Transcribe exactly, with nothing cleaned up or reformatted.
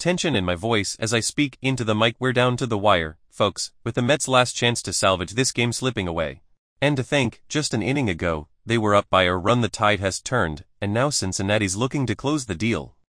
tension in my voice as I speak into the mic. We're down to the wire, folks, with the Mets' last chance to salvage this game slipping away. And to think, just an inning ago, they were up by a run. The tide has turned, and now Cincinnati's looking to close the deal.